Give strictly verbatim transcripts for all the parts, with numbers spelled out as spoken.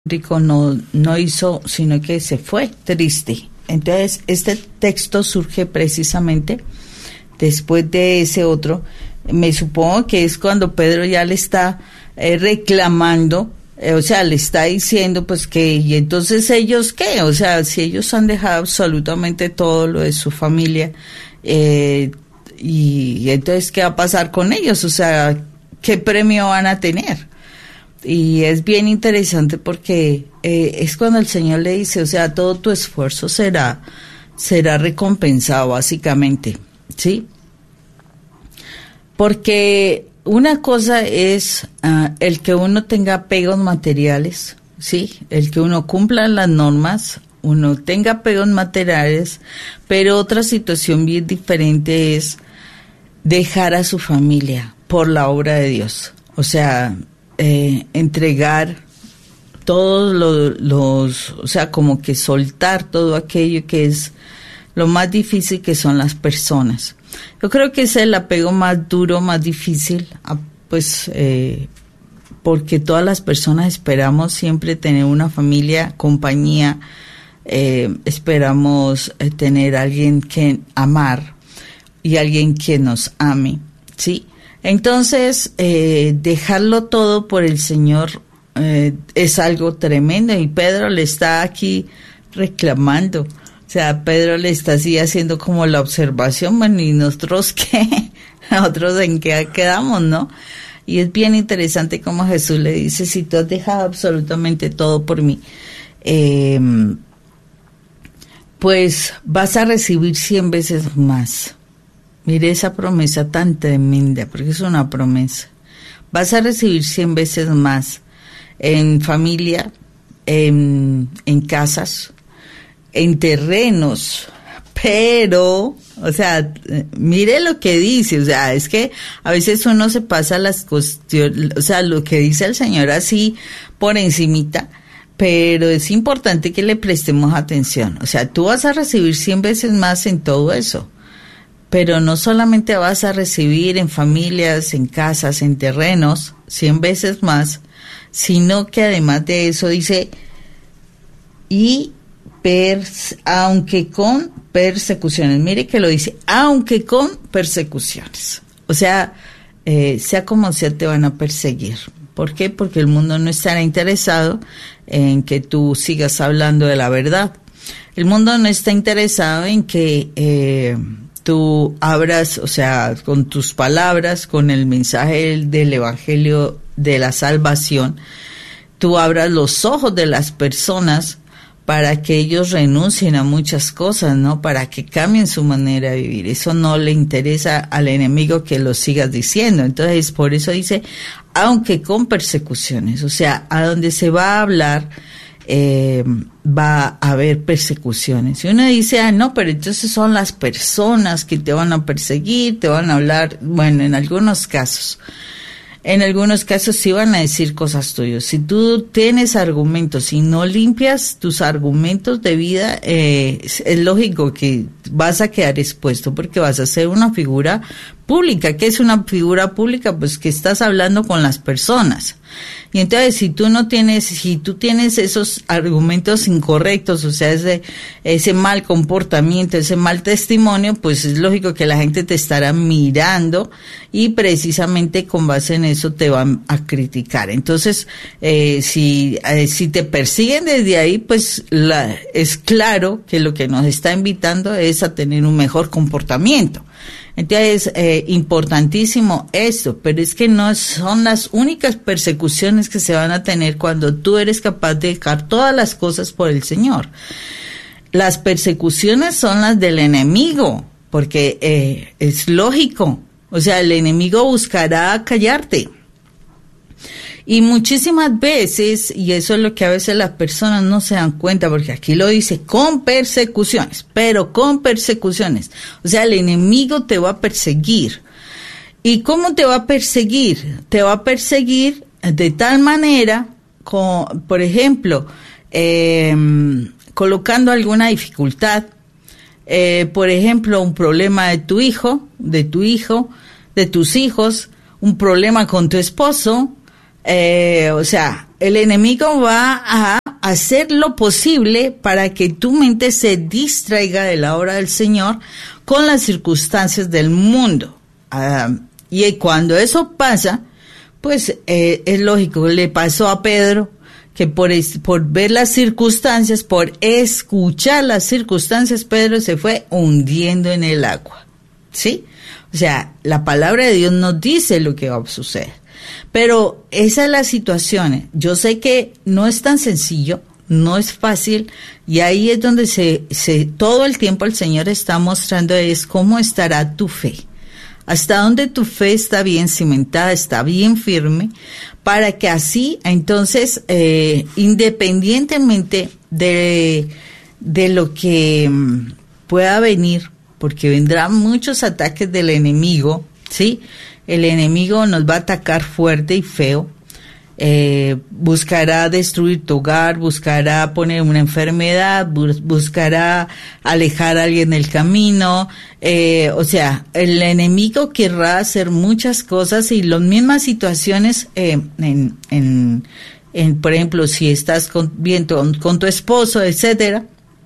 Rico no, no hizo, sino que se fue triste. Entonces, este texto surge precisamente después de ese otro. Me supongo que es cuando Pedro ya le está eh, reclamando, eh, o sea, le está diciendo pues que, y entonces ellos qué, o sea, si ellos han dejado absolutamente todo lo de su familia, eh, y, y entonces qué va a pasar con ellos, o sea, qué premio van a tener. Y es bien interesante porque eh, es cuando el Señor le dice, o sea, todo tu esfuerzo será, será recompensado básicamente, ¿sí? Porque una cosa es uh, el que uno tenga apegos materiales, ¿sí? El que uno cumpla las normas, uno tenga apegos materiales, pero otra situación bien diferente es dejar a su familia por la obra de Dios. O sea, eh, entregar todos los, los, o sea, como que soltar todo aquello que es lo más difícil, que son las personas. Yo creo que es el apego más duro, más difícil, pues eh, porque todas las personas esperamos siempre tener una familia, compañía, eh, esperamos eh, tener alguien que amar y alguien que nos ame, ¿sí? Entonces, eh, dejarlo todo por el Señor eh, es algo tremendo, y Pedro le está aquí reclamando. O sea, Pedro le está así haciendo como la observación, bueno, ¿y nosotros qué? ¿Nosotros en qué quedamos, no? Y es bien interesante como Jesús le dice, si tú has dejado absolutamente todo por mí, eh, pues vas a recibir cien veces más. Mire esa promesa tan tremenda, porque es una promesa. Vas a recibir cien veces más en familia, en, en casas, en terrenos, pero, o sea, mire lo que dice, o sea, es que a veces uno se pasa las cuestiones, o sea, lo que dice el Señor así por encimita, pero es importante que le prestemos atención. O sea, tú vas a recibir cien veces más en todo eso, pero no solamente vas a recibir en familias, en casas, en terrenos, cien veces más, sino que además de eso dice, y Pers, aunque con persecuciones, mire que lo dice, aunque con persecuciones, o sea, eh, sea como sea, te van a perseguir. ¿Por qué? Porque el mundo no estará interesado en que tú sigas hablando de la verdad. El mundo no está interesado en que eh, tú abras, o sea, con tus palabras, con el mensaje del, del evangelio de la salvación, tú abras los ojos de las personas para que ellos renuncien a muchas cosas, ¿no? Para que cambien su manera de vivir. Eso no le interesa al enemigo que lo sigas diciendo. Entonces, por eso dice, aunque con persecuciones, o sea, a donde se va a hablar, eh, va a haber persecuciones. Y uno dice, ah, no, pero entonces son las personas que te van a perseguir, te van a hablar, bueno, en algunos casos. En algunos casos sí van a decir cosas tuyas. Si tú tienes argumentos y no limpias tus argumentos de vida, eh, es, es lógico que vas a quedar expuesto, porque vas a ser una figura pública. ¿Qué es una figura pública? Pues que estás hablando con las personas. Y entonces, si tú no tienes, si tú tienes esos argumentos incorrectos, o sea, ese, ese mal comportamiento, ese mal testimonio, pues es lógico que la gente te estará mirando y precisamente con base en eso te van a criticar. Entonces, eh, si, eh, si te persiguen desde ahí, pues la, es claro que lo que nos está invitando es a tener un mejor comportamiento. Entonces, eh, importantísimo esto, pero es que no son las únicas persecuciones que se van a tener cuando tú eres capaz de dejar todas las cosas por el Señor. Las persecuciones son las del enemigo, porque eh, es lógico, o sea, el enemigo buscará callarte. Y muchísimas veces, y eso es lo que a veces las personas no se dan cuenta, porque aquí lo dice, con persecuciones, pero con persecuciones. O sea, el enemigo te va a perseguir. ¿Y cómo te va a perseguir? Te va a perseguir de tal manera, como, por ejemplo, eh, colocando alguna dificultad, eh, por ejemplo, un problema de tu hijo, de tu hijo, de tus hijos, un problema con tu esposo, Eh, o sea, el enemigo va a hacer lo posible para que tu mente se distraiga de la obra del Señor con las circunstancias del mundo. Uh, y cuando eso pasa, pues eh, es lógico, le pasó a Pedro, que por, es, por ver las circunstancias, por escuchar las circunstancias, Pedro se fue hundiendo en el agua, ¿sí? O sea, la palabra de Dios nos dice lo que va a suceder. Pero esa es la situación. Yo sé que no es tan sencillo, no es fácil, y ahí es donde se, se todo el tiempo el Señor está mostrando es cómo estará tu fe. Hasta dónde tu fe está bien cimentada, está bien firme, para que así, entonces, eh, independientemente de, de lo que um, pueda venir, porque vendrán muchos ataques del enemigo, ¿sí? El enemigo nos va a atacar fuerte y feo, eh, buscará destruir tu hogar, buscará poner una enfermedad, bus- buscará alejar a alguien del camino, eh, o sea, el enemigo querrá hacer muchas cosas y las mismas situaciones, eh, en, en, en, por ejemplo, si estás con, bien con, con tu esposo, etcétera,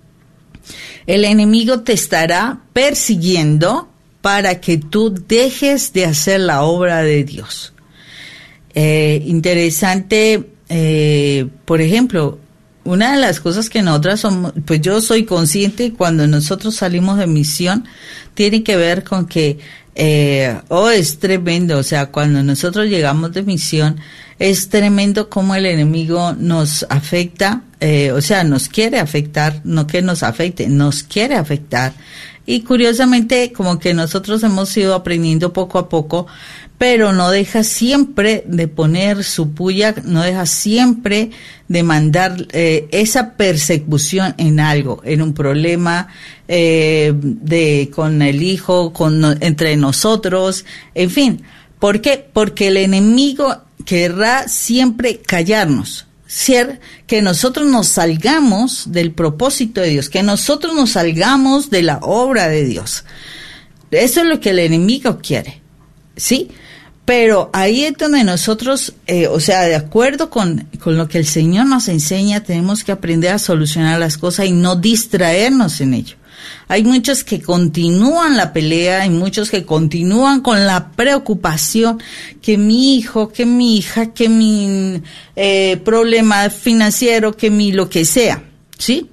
el enemigo te estará persiguiendo para que tú dejes de hacer la obra de Dios. Eh, interesante, eh, por ejemplo, una de las cosas que nosotras somos, pues yo soy consciente cuando nosotros salimos de misión, tiene que ver con que, eh, oh, es tremendo, o sea, cuando nosotros llegamos de misión, es tremendo cómo el enemigo nos afecta, eh, o sea, nos quiere afectar, no que nos afecte, nos quiere afectar. Y curiosamente, como que nosotros hemos ido aprendiendo poco a poco, pero no deja siempre de poner su puya, no deja siempre de mandar eh, esa persecución en algo, en un problema eh, de con el hijo, con entre nosotros, en fin. ¿Por qué? Porque el enemigo querrá siempre callarnos. Ser que nosotros nos salgamos del propósito de Dios, que nosotros nos salgamos de la obra de Dios. Eso es lo que el enemigo quiere, ¿sí? Pero ahí es donde nosotros, eh, o sea, de acuerdo con, con lo que el Señor nos enseña, tenemos que aprender a solucionar las cosas y no distraernos en ello. Hay muchos que continúan la pelea, hay muchos que continúan con la preocupación que mi hijo, que mi hija, que mi eh, problema financiero, que mi lo que sea, ¿sí?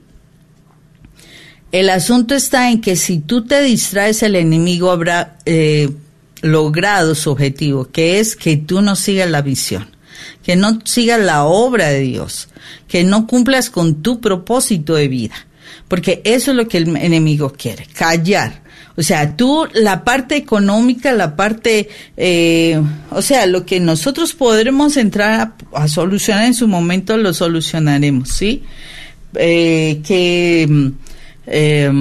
El asunto está en que si tú te distraes, el enemigo habrá eh, logrado su objetivo, que es que tú no sigas la visión, que no sigas la obra de Dios, que no cumplas con tu propósito de vida. Porque eso es lo que el enemigo quiere, callar. O sea, tú, la parte económica, la parte, eh, o sea, lo que nosotros podremos entrar a, a solucionar en su momento, lo solucionaremos, ¿sí? Eh, que eh,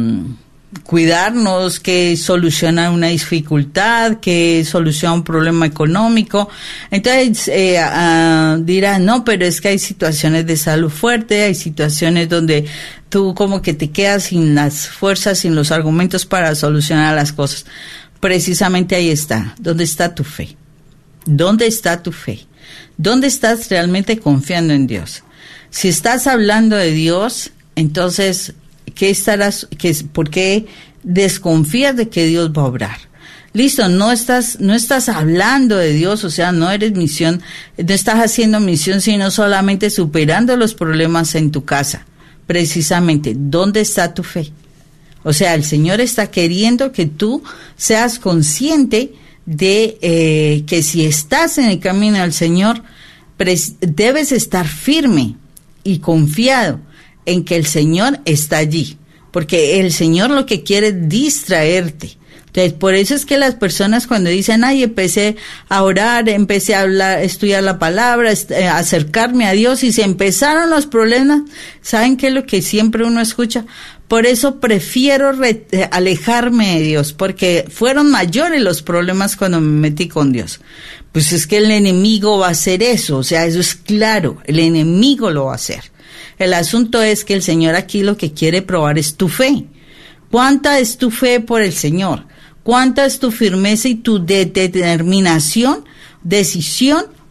cuidarnos, que soluciona una dificultad, que soluciona un problema económico. Entonces eh, uh, dirán, no, pero es que hay situaciones de salud fuerte, hay situaciones donde tú como que te quedas sin las fuerzas, sin los argumentos para solucionar las cosas. Precisamente ahí está. ¿Dónde está tu fe? ¿Dónde está tu fe? ¿Dónde estás realmente confiando en Dios? Si estás hablando de Dios, entonces, ¿qué estarás, qué, por qué desconfías de que Dios va a obrar? Listo, no estás, no estás hablando de Dios, o sea, no eres misión, no estás haciendo misión, sino solamente superando los problemas en tu casa. Precisamente, ¿dónde está tu fe? O sea, el Señor está queriendo que tú seas consciente de eh, que si estás en el camino del Señor, pres- debes estar firme y confiado en que el Señor está allí, porque el Señor lo que quiere es distraerte. Entonces, por eso es que las personas cuando dicen, ay, empecé a orar, empecé a hablar, estudiar la palabra, a acercarme a Dios, y se empezaron los problemas, ¿saben qué es lo que siempre uno escucha? Por eso prefiero re- alejarme de Dios, porque fueron mayores los problemas cuando me metí con Dios. Pues es que el enemigo va a hacer eso, o sea, eso es claro, el enemigo lo va a hacer. El asunto es que el Señor aquí lo que quiere probar es tu fe. ¿Cuánta es tu fe por el Señor? ¿Cuánta es tu firmeza y tu de- determinación, decisión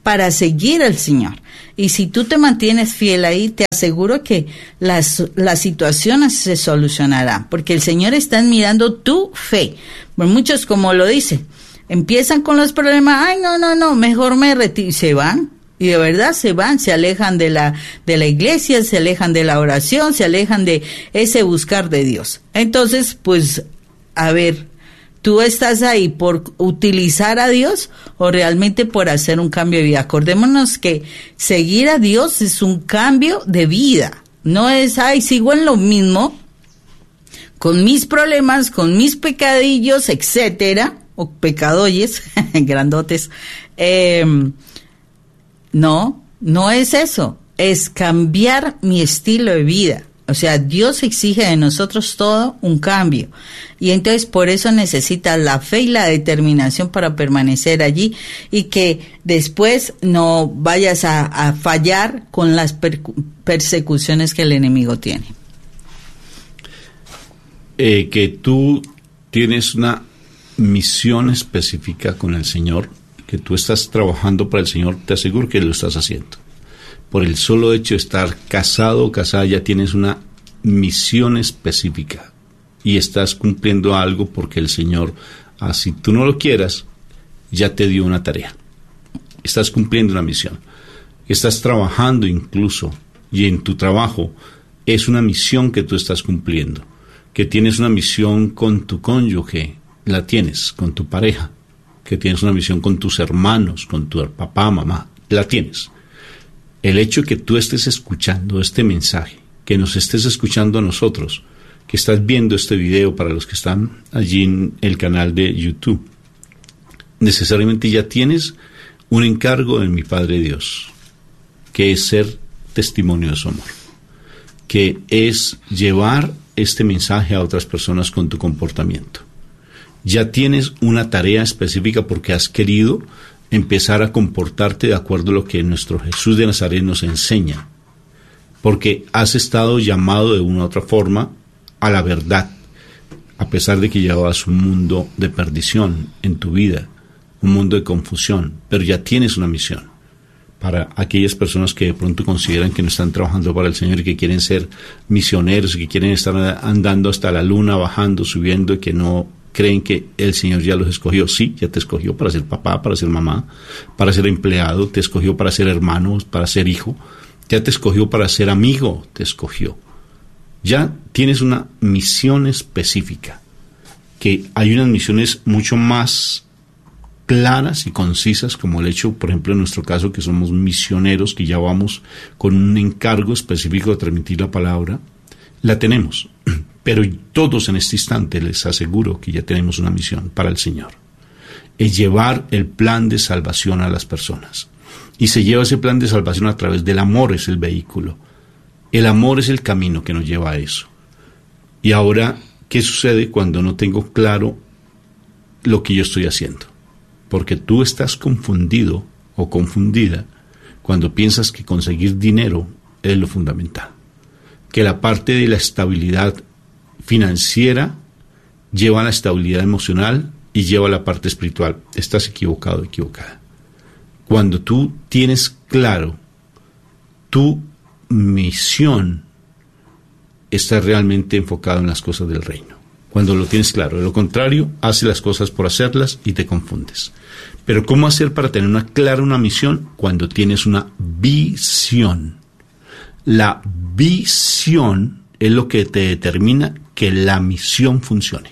para seguir al Señor. Y si tú te mantienes fiel ahí, te aseguro que las, las situaciones se solucionarán, porque el Señor está mirando tu fe. Pues muchos, como lo dice, empiezan con los problemas, ay, no, no, no, mejor me retiro, y se van. Y de verdad se van, se alejan de la, de la iglesia, se alejan de la oración, se alejan de ese buscar de Dios. Entonces, pues, a ver, ¿tú estás ahí por utilizar a Dios o realmente por hacer un cambio de vida? Acordémonos que seguir a Dios es un cambio de vida. No es, ay, sigo en lo mismo, con mis problemas, con mis pecadillos, etcétera, o pecadoyes, grandotes. Eh, no, no es eso. Es cambiar mi estilo de vida. O sea, Dios exige de nosotros todo un cambio. Y entonces por eso necesitas la fe y la determinación para permanecer allí y que después no vayas a, a fallar con las per- persecuciones que el enemigo tiene. Eh, que tú tienes una misión específica con el Señor, que tú estás trabajando para el Señor, te aseguro que lo estás haciendo. Por el solo hecho de estar casado o casada ya tienes una misión específica y estás cumpliendo algo porque el Señor, así tú no lo quieras, ya te dio una tarea. Estás cumpliendo una misión. Estás trabajando incluso y en tu trabajo es una misión que tú estás cumpliendo. Que tienes una misión con tu cónyuge, la tienes, con tu pareja. Que tienes una misión con tus hermanos, con tu papá, mamá, la tienes. El hecho de que tú estés escuchando este mensaje, que nos estés escuchando a nosotros, que estás viendo este video para los que están allí en el canal de YouTube, necesariamente ya tienes un encargo de mi Padre Dios, que es ser testimonio de su amor, que es llevar este mensaje a otras personas con tu comportamiento. Ya tienes una tarea específica porque has querido empezar a comportarte de acuerdo a lo que nuestro Jesús de Nazaret nos enseña, porque has estado llamado de una u otra forma a la verdad, a pesar de que llevabas un mundo de perdición en tu vida, un mundo de confusión, pero ya tienes una misión. Para aquellas personas que de pronto consideran que no están trabajando para el Señor y que quieren ser misioneros y que quieren estar andando hasta la luna, bajando, subiendo y que no creen que el Señor ya los escogió. Sí, ya te escogió para ser papá, para ser mamá, para ser empleado, te escogió para ser hermano, para ser hijo, ya te escogió para ser amigo, te escogió. Ya tienes una misión específica, que hay unas misiones mucho más claras y concisas, como el hecho, por ejemplo, en nuestro caso, que somos misioneros, que ya vamos con un encargo específico de transmitir la palabra, la tenemos. Pero todos en este instante les aseguro que ya tenemos una misión para el Señor. Es llevar el plan de salvación a las personas. Y se lleva ese plan de salvación a través del amor, es el vehículo. El amor es el camino que nos lleva a eso. Y ahora, ¿qué sucede cuando no tengo claro lo que yo estoy haciendo? Porque tú estás confundido o confundida cuando piensas que conseguir dinero es lo fundamental. Que la parte de la estabilidad financiera lleva a la estabilidad emocional y lleva a la parte espiritual. Estás equivocado, equivocada. Cuando tú tienes claro tu misión, estás realmente enfocado en las cosas del reino. Cuando lo tienes claro. De lo contrario, haces las cosas por hacerlas y te confundes. Pero ¿cómo hacer para tener una clara una misión? Cuando tienes una visión. La visión es lo que te determina que la misión funcione.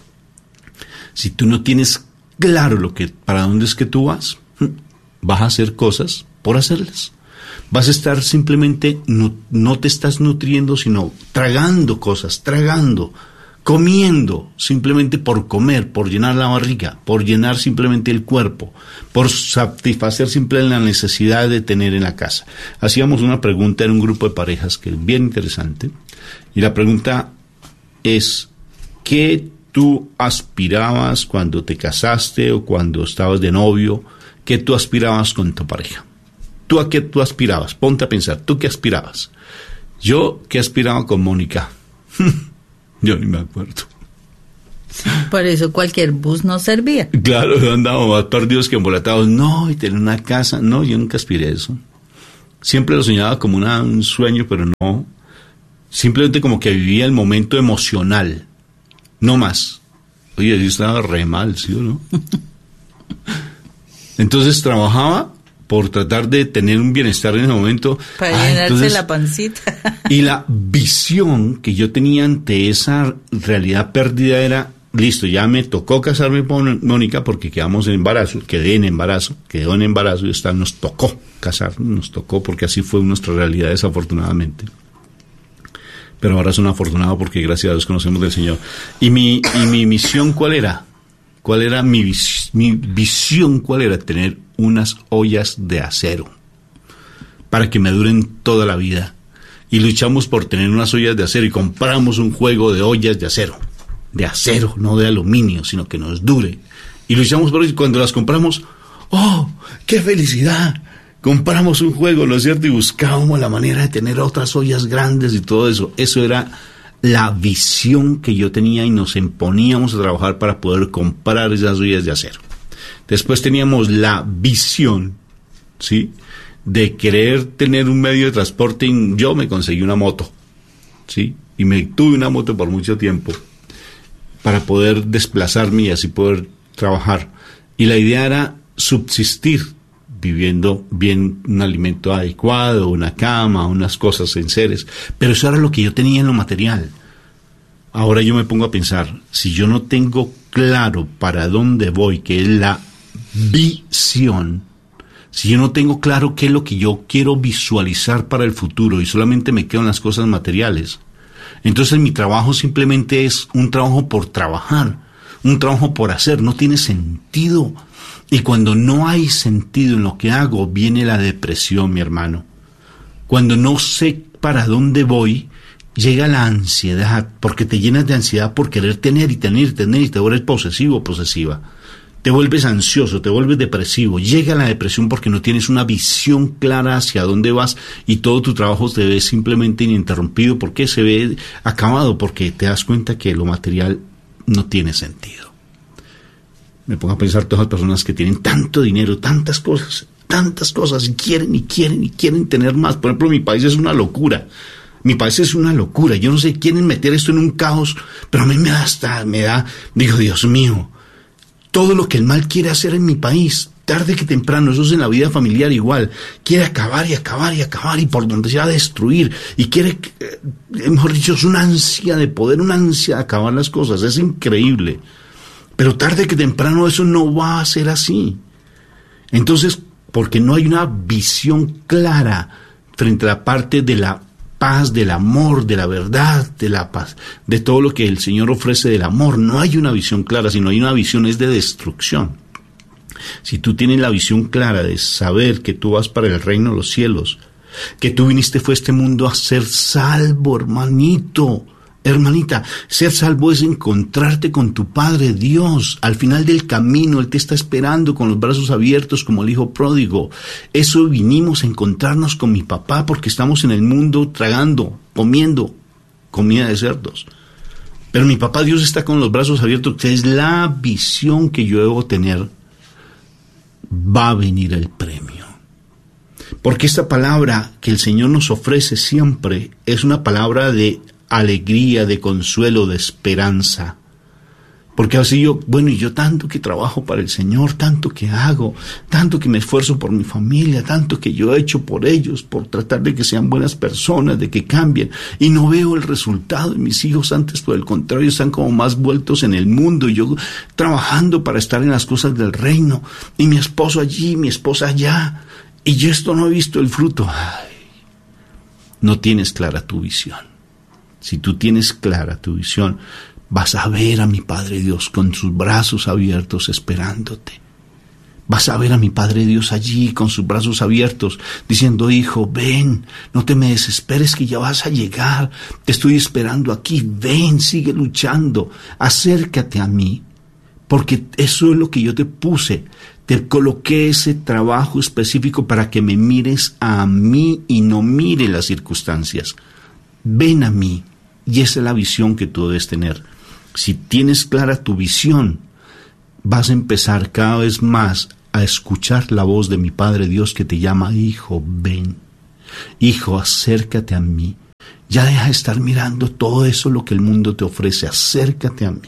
Si tú no tienes claro lo que, para dónde es que tú vas, vas a hacer cosas por hacerlas. Vas a estar simplemente, no, no te estás nutriendo, sino tragando cosas, tragando, comiendo, simplemente por comer, por llenar la barriga, por llenar simplemente el cuerpo, por satisfacer simplemente la necesidad de tener en la casa. Hacíamos una pregunta en un grupo de parejas que es bien interesante, y la pregunta es, ¿qué tú aspirabas cuando te casaste o cuando estabas de novio? ¿Qué tú aspirabas con tu pareja? ¿Tú a qué tú aspirabas? Ponte a pensar, ¿tú qué aspirabas? Yo, ¿qué aspiraba con Mónica? Yo ni me acuerdo. Por eso cualquier bus no servía. Claro, andábamos más perdidos que embolatados. No, y tener una casa, no, yo nunca aspiré a eso. Siempre lo soñaba como una, un sueño, pero no. Simplemente como que vivía el momento emocional, no más. Oye, yo estaba re mal, ¿sí o no? Entonces trabajaba por tratar de tener un bienestar en ese momento. Para ah, llenarse entonces, la pancita. Y la visión que yo tenía ante esa realidad perdida era, listo, ya me tocó casarme con Mónica porque quedamos en embarazo, quedé en embarazo, quedó en embarazo y está, nos tocó casarnos, nos tocó porque así fue nuestra realidad desafortunadamente. Pero ahora soy un afortunado porque gracias a Dios conocemos del Señor. Y mi, y mi misión, ¿cuál era? ¿Cuál era mi, vis, mi visión? ¿Cuál era? Tener unas ollas de acero para que me duren toda la vida. Y luchamos por tener unas ollas de acero y compramos un juego de ollas de acero. De acero, no de aluminio, sino que nos dure. Y luchamos por eso y cuando las compramos, ¡oh, qué felicidad! Compramos un juego, ¿no es cierto? Y buscábamos la manera de tener otras ollas grandes y todo eso. Eso era la visión que yo tenía y nos imponíamos a trabajar para poder comprar esas ollas de acero. Después teníamos la visión, ¿sí?, de querer tener un medio de transporte y yo me conseguí una moto, ¿sí? Y me tuve una moto por mucho tiempo para poder desplazarme y así poder trabajar. Y la idea era subsistir viviendo bien, un alimento adecuado, una cama, unas cosas en seres. Pero eso era lo que yo tenía en lo material. Ahora yo me pongo a pensar, si yo no tengo claro para dónde voy, que es la visión, si yo no tengo claro qué es lo que yo quiero visualizar para el futuro y solamente me quedo en las cosas materiales, entonces mi trabajo simplemente es un trabajo por trabajar, un trabajo por hacer, no tiene sentido. Y cuando no hay sentido en lo que hago, viene la depresión, mi hermano. Cuando no sé para dónde voy, llega la ansiedad, porque te llenas de ansiedad por querer tener y tener y tener y te vuelves posesivo o posesiva. Te vuelves ansioso, te vuelves depresivo. Llega la depresión porque no tienes una visión clara hacia dónde vas y todo tu trabajo se ve simplemente ininterrumpido. ¿Por qué? Se ve acabado, porque te das cuenta que lo material no tiene sentido. Me pongo a pensar todas las personas que tienen tanto dinero, tantas cosas, tantas cosas, y quieren y quieren y quieren tener más. Por ejemplo, mi país es una locura. Mi país es una locura. Yo no sé, quieren meter esto en un caos, pero a mí me da hasta, me da, digo, Dios mío, todo lo que el mal quiere hacer en mi país, tarde que temprano, eso es en la vida familiar igual, quiere acabar y acabar y acabar y por donde sea destruir, y quiere, eh, mejor dicho, es una ansia de poder, una ansia de acabar las cosas, es increíble. Pero tarde que temprano eso no va a ser así. Entonces, porque no hay una visión clara frente a la parte de la paz, del amor, de la verdad, de la paz, de todo lo que el Señor ofrece del amor, no hay una visión clara, sino hay una visión es de destrucción. Si tú tienes la visión clara de saber que tú vas para el reino de los cielos, que tú viniste fue a este mundo a ser salvo, hermanito, hermanita, ser salvo es encontrarte con tu Padre Dios. Al final del camino, Él te está esperando con los brazos abiertos como el hijo pródigo. Eso vinimos a encontrarnos con mi papá porque estamos en el mundo tragando, comiendo comida de cerdos. Pero mi papá Dios está con los brazos abiertos, que es la visión que yo debo tener. Va a venir el premio. Porque esta palabra que el Señor nos ofrece siempre es una palabra de alegría, de consuelo, de esperanza. Porque así yo, bueno, y yo tanto que trabajo para el Señor, tanto que hago, tanto que me esfuerzo por mi familia, tanto que yo he hecho por ellos, por tratar de que sean buenas personas, de que cambien, y no veo el resultado de mis hijos. Antes, por el contrario, están como más vueltos en el mundo, y yo trabajando para estar en las cosas del reino, y mi esposo allí, mi esposa allá, y yo esto no he visto el fruto. Ay, no tienes clara tu visión. Si tú tienes clara tu visión, vas a ver a mi Padre Dios con sus brazos abiertos esperándote. Vas a ver a mi Padre Dios allí con sus brazos abiertos, diciendo, hijo, ven, no te me desesperes que ya vas a llegar, te estoy esperando aquí, ven, sigue luchando, acércate a mí, porque eso es lo que yo te puse, te coloqué ese trabajo específico para que me mires a mí y no mire las circunstancias. Ven a mí. Y esa es la visión que tú debes tener. Si tienes clara tu visión, vas a empezar cada vez más a escuchar la voz de mi Padre Dios que te llama: hijo, ven, hijo, acércate a mí. Ya deja de estar mirando todo eso lo que el mundo te ofrece, acércate a mí.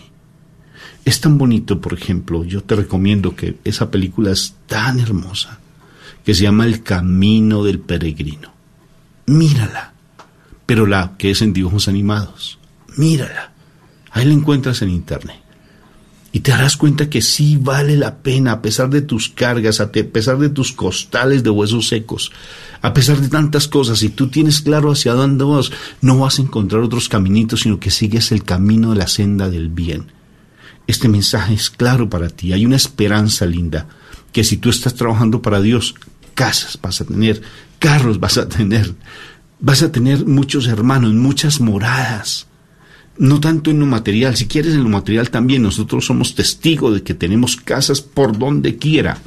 Es tan bonito, por ejemplo, yo te recomiendo que esa película es tan hermosa, que se llama El Camino del Peregrino. Mírala, pero la que es en dibujos animados, mírala. Ahí la encuentras en internet. Y te darás cuenta que sí vale la pena, a pesar de tus cargas, a pesar de tus costales de huesos secos, a pesar de tantas cosas. Si tú tienes claro hacia dónde vas, no vas a encontrar otros caminitos, sino que sigues el camino de la senda del bien. Este mensaje es claro para ti. Hay una esperanza linda, que si tú estás trabajando para Dios, casas vas a tener, carros vas a tener, vas a tener muchos hermanos, muchas moradas. No tanto en lo material, si quieres en lo material también. Nosotros somos testigos de que tenemos casas por donde quiera,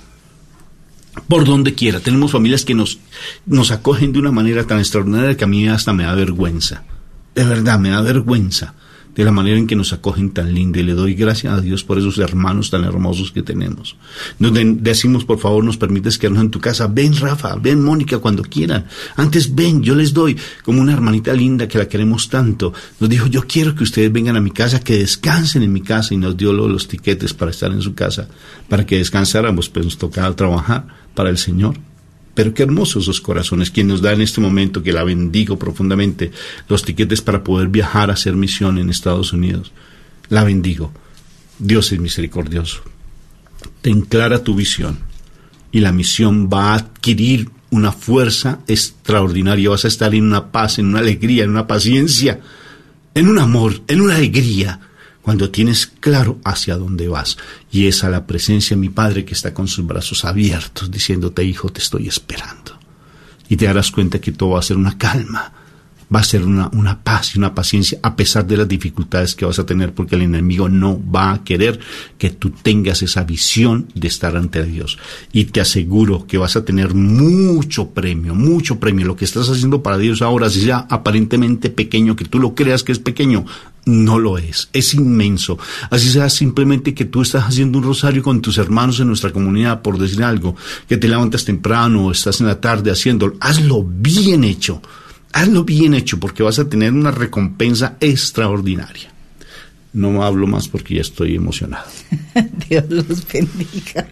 por donde quiera. Tenemos familias que nos, nos acogen de una manera tan extraordinaria que a mí hasta me da vergüenza. De verdad, me da vergüenza de la manera en que nos acogen tan linda, y le doy gracias a Dios por esos hermanos tan hermosos que tenemos. Nos de, decimos, por favor, nos permites quedarnos en tu casa. Ven, Rafa, ven, Mónica, cuando quieran. Antes ven, yo les doy, como una hermanita linda que la queremos tanto. Nos dijo: yo quiero que ustedes vengan a mi casa, que descansen en mi casa, y nos dio los, los tiquetes para estar en su casa, para que descansáramos, pues nos tocaba trabajar para el Señor. Pero qué hermosos esos corazones, quien nos da en este momento, que la bendigo profundamente, los tiquetes para poder viajar a hacer misión en Estados Unidos. La bendigo. Dios es misericordioso. Ten clara tu visión, y la misión va a adquirir una fuerza extraordinaria. Vas a estar en una paz, en una alegría, en una paciencia, en un amor, en una alegría, cuando tienes claro hacia dónde vas. Y es a la presencia de mi Padre, que está con sus brazos abiertos, diciéndote: hijo, te estoy esperando. Y te darás cuenta que todo va a ser una calma, va a ser una, una paz y una paciencia, a pesar de las dificultades que vas a tener, porque el enemigo no va a querer que tú tengas esa visión de estar ante Dios. Y te aseguro que vas a tener mucho premio, mucho premio. Lo que estás haciendo para Dios ahora, si ya aparentemente pequeño, que tú lo creas que es pequeño, no lo es, es inmenso. Así sea simplemente que tú estás haciendo un rosario con tus hermanos en nuestra comunidad, por decir algo, que te levantas temprano o estás en la tarde haciéndolo. Hazlo bien hecho, hazlo bien hecho, porque vas a tener una recompensa extraordinaria. No hablo más porque ya estoy emocionado. Dios los bendiga.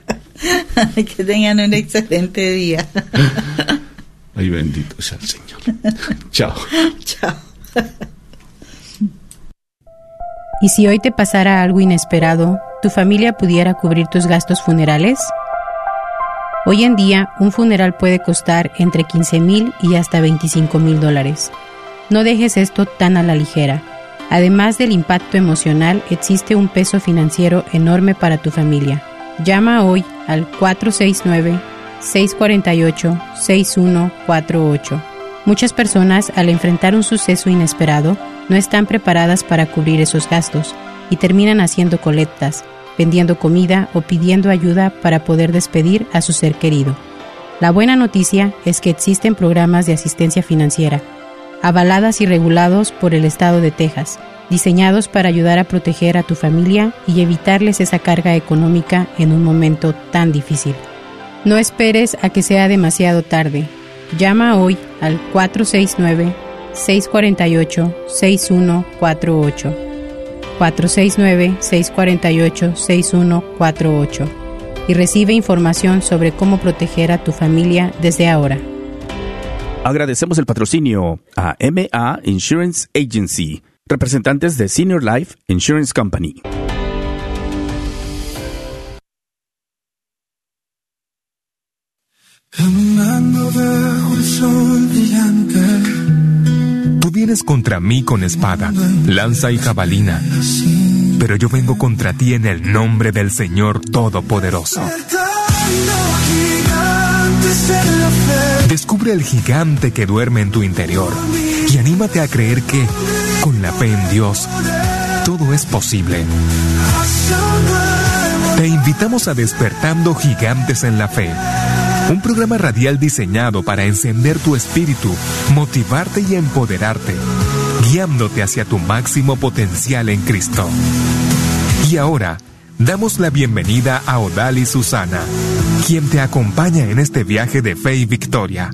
Que tengan un excelente día. Ay, bendito sea el Señor. Chao. Chao. ¿Y si hoy te pasara algo inesperado, tu familia pudiera cubrir tus gastos funerales? Hoy en día, un funeral puede costar entre quince mil y hasta veinticinco mil dólares. No dejes esto tan a la ligera. Además del impacto emocional, existe un peso financiero enorme para tu familia. Llama hoy al cuatro seis nueve, seis cuatro ocho, seis uno cuatro ocho. Muchas personas, al enfrentar un suceso inesperado, no están preparadas para cubrir esos gastos y terminan haciendo colectas, vendiendo comida o pidiendo ayuda para poder despedir a su ser querido. La buena noticia es que existen programas de asistencia financiera, avaladas y regulados por el estado de Texas, diseñados para ayudar a proteger a tu familia y evitarles esa carga económica en un momento tan difícil. No esperes a que sea demasiado tarde. Llama hoy al cuatro seis nueve, seis cuatro ocho, seis uno cuatro ocho. cuatro seis nueve, seis cuatro ocho, seis uno cuatro ocho y recibe información sobre cómo proteger a tu familia desde ahora. Agradecemos el patrocinio a M A Insurance Agency, representantes de Senior Life Insurance Company. Caminando bajo el sol brillante. Tú vienes contra mí con espada, lanza y jabalina, pero yo vengo contra ti en el nombre del Señor Todopoderoso. Descubre el gigante que duerme en tu interior y anímate a creer que, con la fe en Dios, todo es posible. Te invitamos a Despertando Gigantes en la Fe, un programa radial diseñado para encender tu espíritu, motivarte y empoderarte, guiándote hacia tu máximo potencial en Cristo. Y ahora, damos la bienvenida a Odalis Susana, quien te acompaña en este viaje de fe y victoria.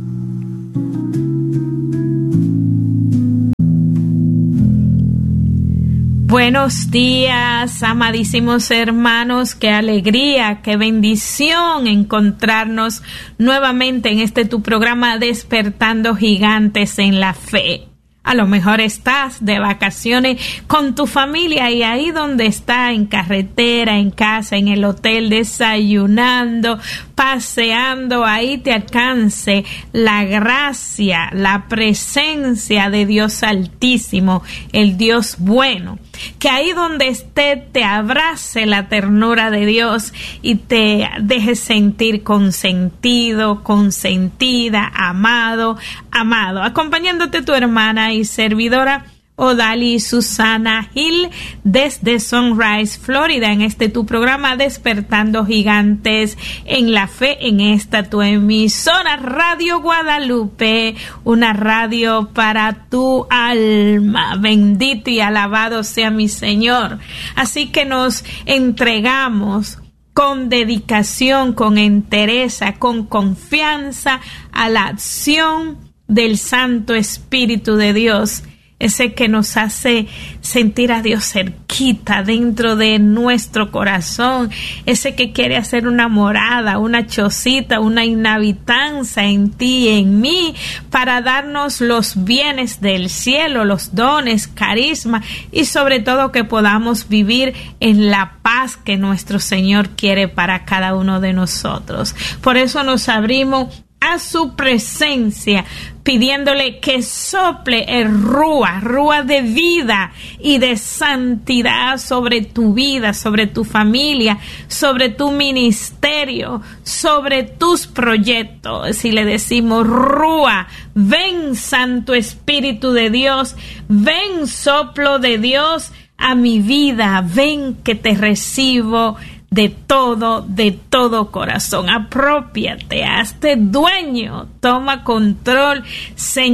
Buenos días, amadísimos hermanos, qué alegría, qué bendición encontrarnos nuevamente en este tu programa Despertando Gigantes en la Fe. A lo mejor estás de vacaciones con tu familia y ahí donde está, en carretera, en casa, en el hotel, desayunando, paseando, ahí te alcance la gracia, la presencia de Dios Altísimo, el Dios bueno. Que ahí donde esté te abrace la ternura de Dios y te deje sentir consentido, consentida, amado, amado. Acompañándote tu hermana y servidora Odalis Susana Gil desde Sunrise, Florida, en este tu programa Despertando Gigantes en la Fe, en esta tu emisora Radio Guadalupe, una radio para tu alma. Bendito y alabado sea mi Señor. Así que nos entregamos con dedicación, con entereza, con confianza a la acción del Santo Espíritu de Dios, ese que nos hace sentir a Dios cerquita dentro de nuestro corazón, ese que quiere hacer una morada, una chocita, una inhabitanza en ti y en mí, para darnos los bienes del cielo, los dones, carisma y sobre todo que podamos vivir en la paz que nuestro Señor quiere para cada uno de nosotros. Por eso nos abrimos a su presencia, pidiéndole que sople el rúa, rúa de vida y de santidad sobre tu vida, sobre tu familia, sobre tu ministerio, sobre tus proyectos. Y le decimos, rúa, ven Santo Espíritu de Dios, ven soplo de Dios a mi vida, ven que te recibo de todo, de todo corazón. Apropiate, hazte dueño, toma control,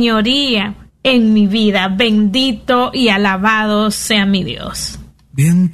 señoría en mi vida. Bendito y alabado sea mi Dios. Bien.